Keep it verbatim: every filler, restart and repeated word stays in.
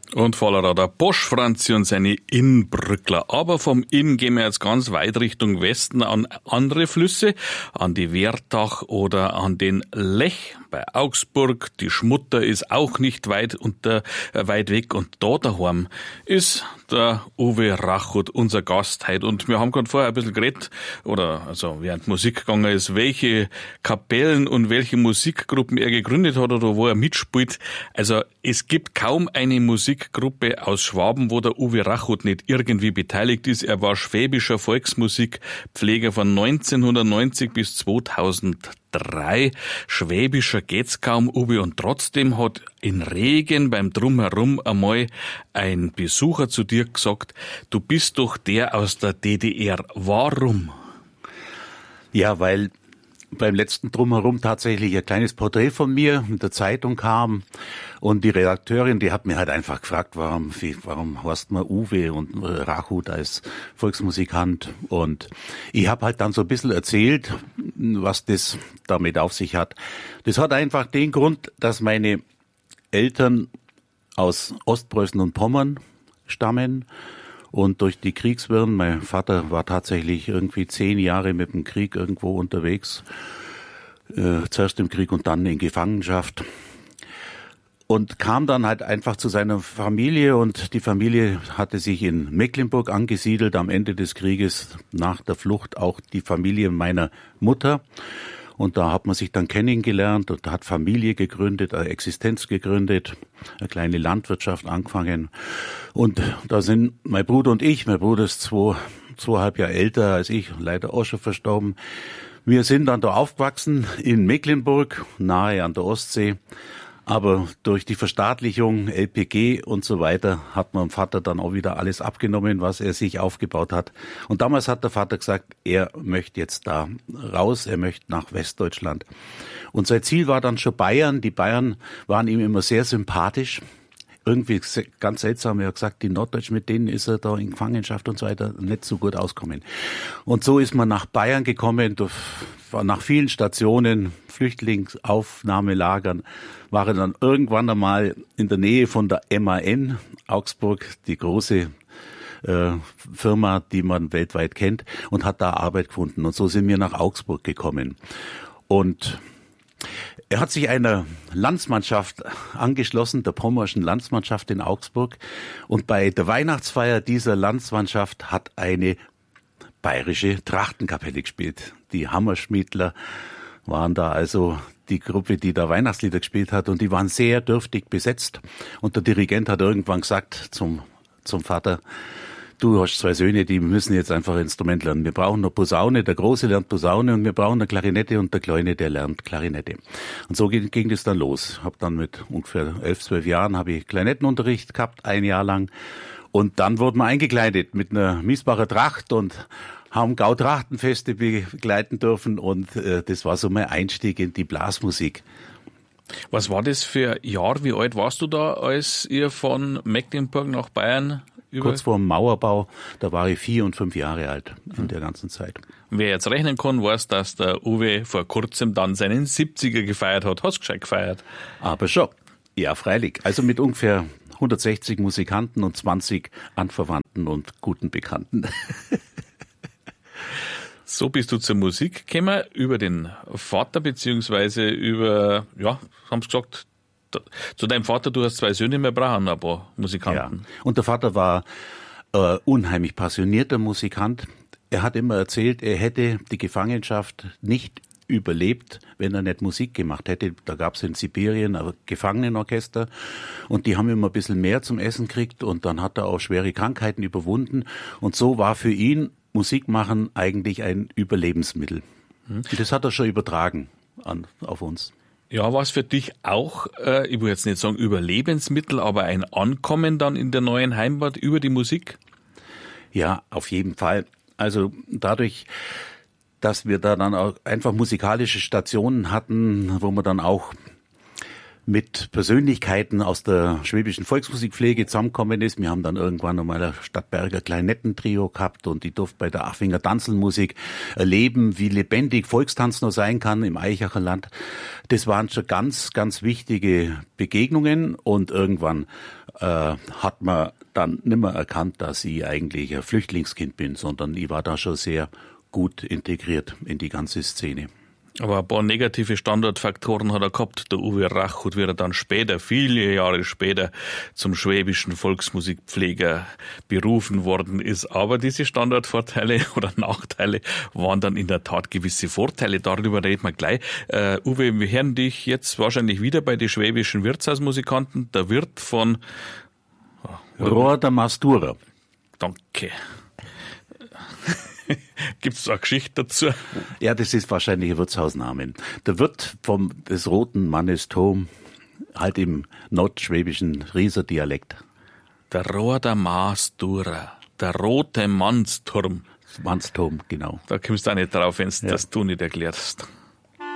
Und voller der Bosch Franzi und seine Innbrückler. Aber vom Inn gehen wir jetzt ganz weit Richtung Westen an andere Flüsse, an die Wertach oder an den Lech bei Augsburg. Die Schmutter ist auch nicht weit unter, äh, weit weg. Und da daheim ist der Uwe Rachut, unser Gast heute. Und wir haben gerade vorher ein bisschen geredet, oder also während Musik gegangen ist, welche Kapellen und welche Musikgruppen er gegründet hat oder wo er mitspielt. Also es gibt kaum eine Musikgruppe aus Schwaben, wo der Uwe Rachut nicht irgendwie beteiligt ist. Er war schwäbischer Volksmusikpfleger von neunzehnhundertneunzig bis zweitausenddrei. Schwäbischer geht's kaum, Uwe, und trotzdem hat in Regen beim Drumherum einmal ein Besucher zu dir gesagt, du bist doch der aus der D D R. Warum? Ja, weil beim letzten Drumherum tatsächlich ein kleines Porträt von mir in der Zeitung kam und die Redakteurin, die hat mir halt einfach gefragt, warum, wie, warum heißt man Uwe und Rachut als Volksmusikant, und ich habe halt dann so ein bisschen erzählt, was das damit auf sich hat. Das hat einfach den Grund, dass meine Eltern aus Ostpreußen und Pommern stammen. Und durch die Kriegswirren, mein Vater war tatsächlich irgendwie zehn Jahre mit dem Krieg irgendwo unterwegs, äh, zuerst im Krieg und dann in Gefangenschaft, und kam dann halt einfach zu seiner Familie, und die Familie hatte sich in Mecklenburg angesiedelt, am Ende des Krieges, nach der Flucht auch die Familie meiner Mutter. Und da hat man sich dann kennengelernt und hat Familie gegründet, eine Existenz gegründet, eine kleine Landwirtschaft angefangen. Und da sind mein Bruder und ich, mein Bruder ist zwei, zweieinhalb Jahre älter als ich, leider auch schon verstorben. Wir sind dann da aufgewachsen in Mecklenburg, nahe an der Ostsee. Aber durch die Verstaatlichung, L P G und so weiter, hat meinem Vater dann auch wieder alles abgenommen, was er sich aufgebaut hat. Und damals hat der Vater gesagt, er möchte jetzt da raus, er möchte nach Westdeutschland. Und sein Ziel war dann schon Bayern. Die Bayern waren ihm immer sehr sympathisch. Irgendwie ganz seltsam, er hat gesagt, die Norddeutschen, mit denen ist er da in Gefangenschaft und so weiter nicht so gut auskommen. Und so ist man nach Bayern gekommen, war nach vielen Stationen, Flüchtlingsaufnahmelagern, war er dann irgendwann einmal in der Nähe von der M A N, Augsburg, die große äh, Firma, die man weltweit kennt, und hat da Arbeit gefunden. Und so sind wir nach Augsburg gekommen. Und er hat sich einer Landsmannschaft angeschlossen, der pommerschen Landsmannschaft in Augsburg. Und bei der Weihnachtsfeier dieser Landsmannschaft hat eine bayerische Trachtenkapelle gespielt. Die Hammerschmiedler waren da also die Gruppe, die da Weihnachtslieder gespielt hat, und die waren sehr dürftig besetzt. Und der Dirigent hat irgendwann gesagt zum, zum Vater, du hast zwei Söhne, die müssen jetzt einfach ein Instrument lernen. Wir brauchen eine Posaune, der Große lernt Posaune, und wir brauchen eine Klarinette, und der Kleine, der lernt Klarinette. Und so ging, ging das dann los. Hab dann mit ungefähr elf, zwölf Jahren habe ich Klarinettenunterricht gehabt, ein Jahr lang. Und dann wurden wir eingekleidet mit einer Miesbacher Tracht und haben Gautrachtenfeste begleiten dürfen, und äh, das war so mein Einstieg in die Blasmusik. Was war das für ein Jahr? Wie alt warst du da, als ihr von Mecklenburg nach Bayern über... Kurz vor dem Mauerbau, da war ich vier und fünf Jahre alt in mhm. der ganzen Zeit. Wer jetzt rechnen kann, weiß, dass der Uwe vor kurzem dann seinen siebziger gefeiert hat. Hast du gescheit gefeiert? Aber schon. Ja, freilich. Also mit ungefähr hundertsechzig Musikanten und zwanzig Anverwandten und guten Bekannten. So bist du zur Musik gekommen, über den Vater, beziehungsweise über, ja, haben sie gesagt, zu deinem Vater, du hast zwei Söhne, wir brauchen ein paar Musikanten. Ja. Und der Vater war äh, unheimlich passionierter Musikant. Er hat immer erzählt, er hätte die Gefangenschaft nicht überlebt, wenn er nicht Musik gemacht hätte. Da gab es in Sibirien ein Gefangenenorchester, und die haben immer ein bisschen mehr zum Essen gekriegt, und dann hat er auch schwere Krankheiten überwunden, und so war für ihn Musik machen eigentlich ein Überlebensmittel. Hm. Das hat er schon übertragen an, auf uns. Ja, war es für dich auch, äh, ich will jetzt nicht sagen Überlebensmittel, aber ein Ankommen dann in der neuen Heimat über die Musik? Ja, auf jeden Fall. Also dadurch, dass wir da dann auch einfach musikalische Stationen hatten, wo wir dann auch mit Persönlichkeiten aus der schwäbischen Volksmusikpflege zusammengekommen ist. Wir haben dann irgendwann nochmal ein Stadtberger Kleinettentrio gehabt und ich durfte bei der Affinger Tanzelmusik erleben, wie lebendig Volkstanz noch sein kann im Aichacher Land. Das waren schon ganz, ganz wichtige Begegnungen und irgendwann äh, hat man dann nimmer erkannt, dass ich eigentlich ein Flüchtlingskind bin, sondern ich war da schon sehr gut integriert in die ganze Szene. Aber ein paar negative Standortfaktoren hat er gehabt, der Uwe Rachut, wie er dann später, viele Jahre später, zum schwäbischen Volksmusikpfleger berufen worden ist. Aber diese Standortvorteile oder Nachteile waren dann in der Tat gewisse Vorteile. Darüber reden wir gleich. Uh, Uwe, wir hören dich jetzt wahrscheinlich wieder bei den schwäbischen Wirtshausmusikanten. Der Wirt von oh, Rohr der Mastura. Danke. Gibt es eine Geschichte dazu? Ja, das ist wahrscheinlich ein Wirtshausname. Der Wirt vom, des Roten Mannes Turm, halt im nordschwäbischen Rieser Dialekt. Der Roter Mastura, der Rote Mannsturm. Mannsturm, genau. Da kommst du auch nicht drauf, wenn ja. das du nicht erklärst.